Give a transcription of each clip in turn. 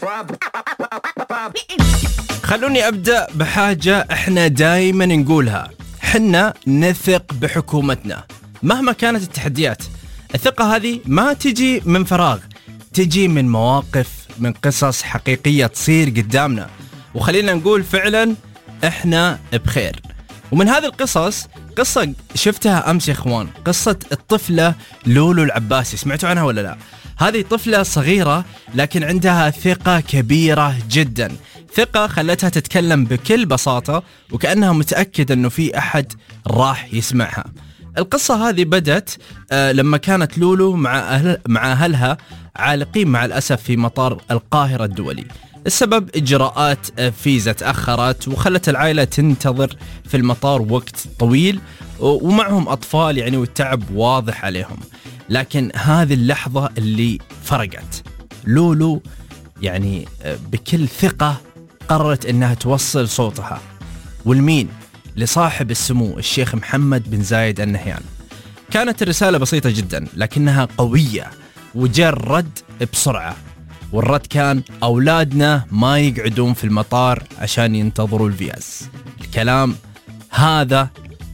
خلوني أبدأ بحاجة إحنا دايما نقولها، حنا نثق بحكومتنا مهما كانت التحديات. الثقة هذه ما تجي من فراغ، تجي من مواقف، من قصص حقيقية تصير قدامنا، وخلينا نقول فعلا إحنا بخير. ومن هذه القصص قصة شفتها أمس يا إخوان، قصة الطفلة لولو العباسي، سمعتوا عنها ولا لا؟ هذه طفلة صغيرة لكن عندها ثقة كبيرة جدا، ثقة خلتها تتكلم بكل بساطة وكأنها متأكدة أنه في أحد راح يسمعها. القصة هذه بدت لما كانت لولو مع أهلها عالقين مع الأسف في مطار القاهرة الدولي. السبب إجراءات فيزا تأخرت وخلت العائلة تنتظر في المطار وقت طويل، ومعهم أطفال يعني، والتعب واضح عليهم. لكن هذه اللحظة اللي فرقت، لولو يعني بكل ثقة قررت أنها توصل صوتها. والمين؟ لصاحب السمو الشيخ محمد بن زايد آل نهيان. كانت الرسالة بسيطة جدا لكنها قوية، وجاء الرد بسرعة. والرد كان: أولادنا ما يقعدون في المطار عشان ينتظروا الفيز. الكلام هذا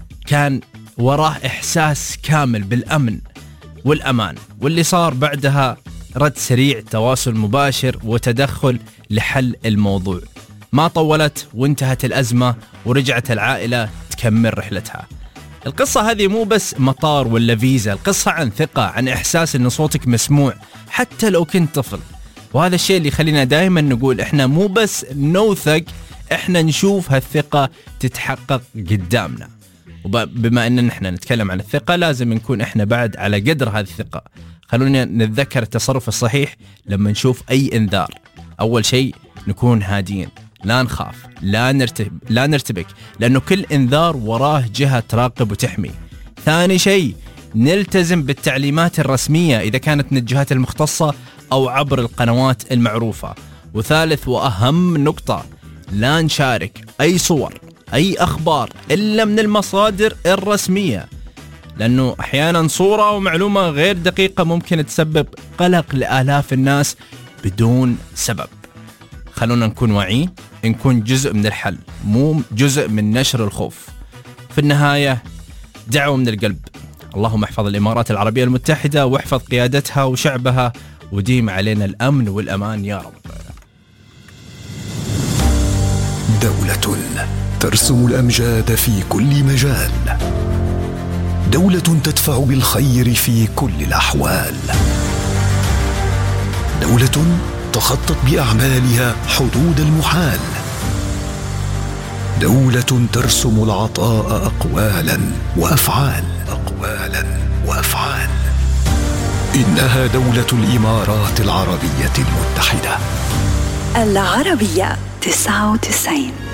كان وراه إحساس كامل بالأمن والأمان. واللي صار بعدها رد سريع، تواصل مباشر وتدخل لحل الموضوع. ما طولت وانتهت الأزمة ورجعت العائلة تكمل رحلتها. القصة هذه مو بس مطار ولا فيزا، القصة عن ثقة، عن إحساس أن صوتك مسموع حتى لو كنت طفل. وهذا الشيء اللي خلينا دائما نقول إحنا مو بس نوثق، إحنا نشوف هالثقة تتحقق قدامنا. وبما أننا نحن نتكلم عن الثقة لازم نكون إحنا بعد على قدر هذه الثقة. خلونا نتذكر التصرف الصحيح لما نشوف أي إنذار. أول شيء نكون هادين، لا نخاف، لا نرتبك، لأنه كل إنذار وراه جهة تراقب وتحمي. ثاني شيء نلتزم بالتعليمات الرسمية إذا كانت من الجهات المختصة أو عبر القنوات المعروفة. وثالث وأهم نقطة، لا نشارك أي صور أي أخبار إلا من المصادر الرسمية، لأنه أحيانا صورة ومعلومة غير دقيقة ممكن تسبب قلق لآلاف الناس بدون سبب. خلونا نكون واعيين، نكون جزء من الحل مو جزء من نشر الخوف. في النهاية دعوة من القلب، اللهم احفظ الإمارات العربية المتحدة واحفظ قيادتها وشعبها، وديم علينا الأمن والأمان يا رب. دولة ترسم الأمجاد في كل مجال، دولة تدفع بالخير في كل الأحوال، دولة تخطط بأعمالها حدود المحال، دولة ترسم العطاء أقوالا وأفعال. إنها دولة الإمارات العربية المتحدة. العربية 99.